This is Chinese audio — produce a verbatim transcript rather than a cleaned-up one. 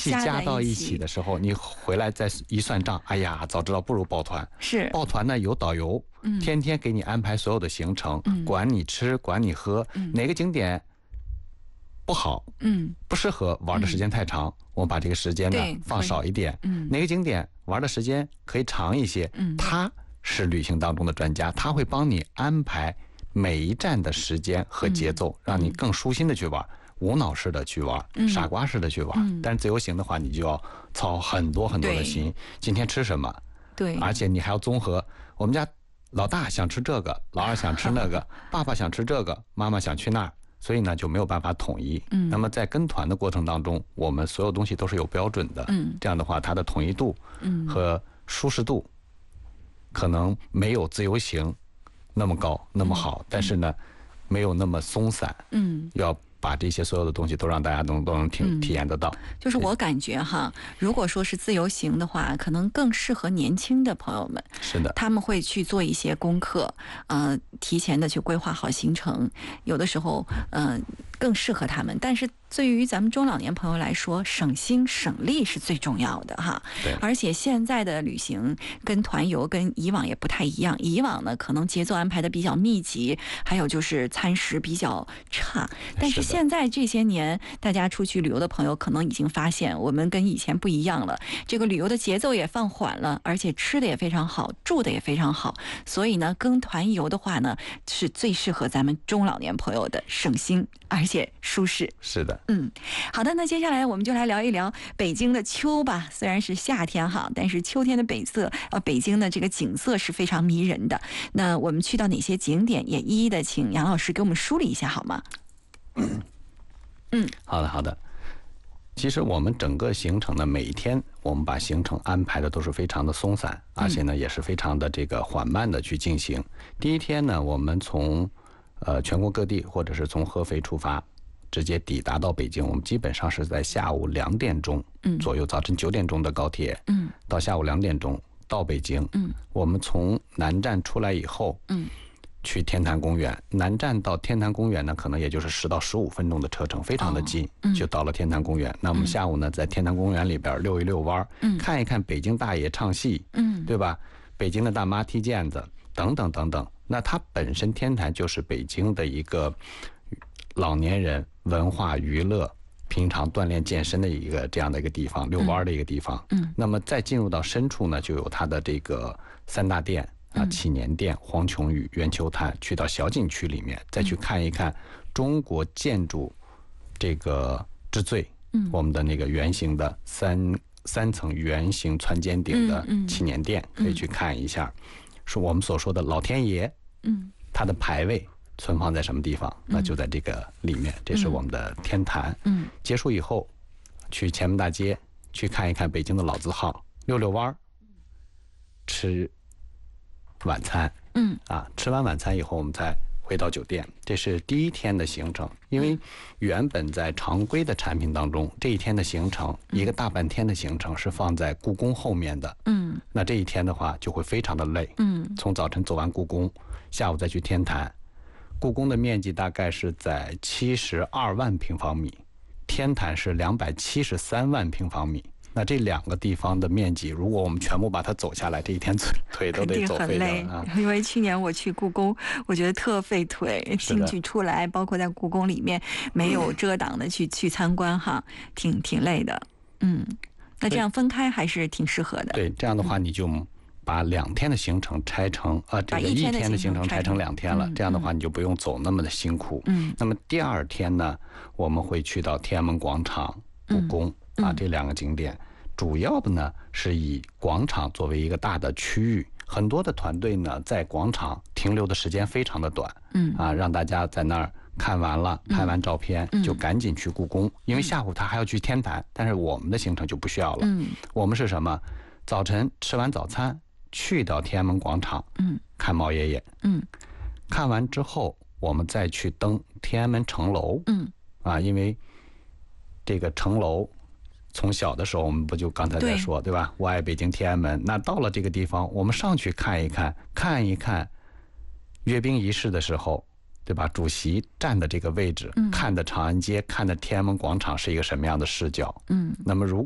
气加到一起的时候，你回来再一算账，哎呀，早知道不如抱团。 是抱团呢，有导游， 嗯、 天天给你安排所有的行程， 嗯、 管你吃，管你喝， 嗯、 哪个景点不好， 嗯， 不适合玩的时间太长，嗯、我们把这个时间呢放少一点。 嗯， 哪个景点玩的时间可以长一些，嗯，他是旅行当中的专家，他会帮你安排每一站的时间和节奏，嗯、让你更舒心的去玩。无脑式的去玩，嗯、傻瓜式的去玩，嗯、但是自由行的话，你就要操很多很多的心。今天吃什么？ 对， 而且你还要综合。我们家老大想吃这个，老二想吃那个，爸爸想吃这个，妈妈想去那儿，所以呢就没有办法统一。嗯，那么在跟团的过程当中，我们所有东西都是有标准的。嗯，这样的话，它的统一度和舒适度可能没有自由行那么高那么好，嗯、但是呢，没有那么松散。嗯，要把这些所有的东西都让大家都都能体体验得到。 就是我感觉哈，如果说是自由行的话，可能更适合年轻的朋友们。 是的， 他们会去做一些功课，呃，提前的去规划好行程，有的时候，呃，更适合他们。但是对于咱们中老年朋友来说，省心省力是最重要的哈。 对。 而且现在的旅行跟团游跟以往也不太一样，以往呢可能节奏安排的比较密集，还有就是餐食比较差。但是现在这些年，大家出去旅游的朋友可能已经发现，我们跟以前不一样了。这个旅游的节奏也放缓了，而且吃的也非常好，住的也非常好。所以呢，跟团游的话呢，是最适合咱们中老年朋友的，省心而且舒适。 是的。 嗯，好的，那接下来我们就来聊一聊北京的秋吧。虽然是夏天哈，但是秋天的北色，呃，北京的这个景色是非常迷人的。那我们去到哪些景点，也一一的请杨老师给我们梳理一下好吗？ 嗯，好的，好的。其实我们整个行程呢，每一天我们把行程安排的都是非常的松散，而且呢也是非常的这个缓慢的去进行。第一天呢，我们从呃全国各地或者是从合肥出发，直接抵达到北京。我们基本上是在下午两点钟左右，早晨九点钟的高铁，嗯，到下午两点钟到北京。嗯，我们从南站出来以后，嗯，去天坛公园。南站到天坛公园呢，可能也就是十到十五分钟的车程，非常的近，哦嗯、就到了天坛公园。那我们下午呢，在天坛公园里边溜一溜弯，嗯，看一看北京大爷唱戏，嗯，对吧？北京的大妈踢毽子，等等等等。那它本身天坛就是北京的一个老年人文化娱乐、平常锻炼健身的一个这样的一个地方，遛弯的一个地方。嗯，那么再进入到深处呢，就有它的这个三大殿。啊，祈年殿、黄琼宇、圆球坛，去到小景区里面，再去看一看中国建筑这个之最，嗯，我们的那个圆形的三三层圆形穿尖顶的祈年殿，嗯嗯、可以去看一下，是我们所说的老天爷，嗯，他的牌位存放在什么地方？那就在这个里面，这是我们的天坛。嗯，结束以后，去前门大街去看一看北京的老字号，溜溜弯，吃晚餐，嗯啊，吃完晚餐以后，我们才回到酒店。这是第一天的行程。因为原本在常规的产品当中，这一天的行程，一个大半天的行程是放在故宫后面的，嗯，那这一天的话就会非常的累，嗯，从早晨走完故宫，下午再去天坛。故宫的面积大概是在七十二万平方米，天坛是两百七十三万平方米。那这两个地方的面积，如果我们全部把它走下来，这一天腿腿都得走废掉了啊！因为去年我去故宫，我觉得特费腿，进去出来，包括在故宫里面没有遮挡的去去参观哈，挺挺累的。嗯，那这样分开还是挺适合的。 对，这样的话你就把两天的行程拆成呃这个一天的行程拆成两天了，嗯、这样的话你就不用走那么的辛苦。嗯，那么第二天呢，我们会去到天安门广场、故宫。嗯啊，这两个景点，主要的呢是以广场作为一个大的区域，很多的团队呢在广场停留的时间非常的短，嗯啊，让大家在那儿看完了、拍完照片，嗯、就赶紧去故宫，因为下午他还要去天坛，但是我们的行程就不需要了，嗯，我们是什么？早晨吃完早餐，去到天安门广场，嗯，看毛爷爷，嗯，看完之后，我们再去登天安门城楼，嗯啊，因为这个城楼。从小的时候，我们不就刚才在说， 对, 对吧？我爱北京天安门。那到了这个地方，我们上去看一看，看一看阅兵仪式的时候，对吧？主席站的这个位置，嗯、看的长安街，看的天安门广场是一个什么样的视角？嗯，那么如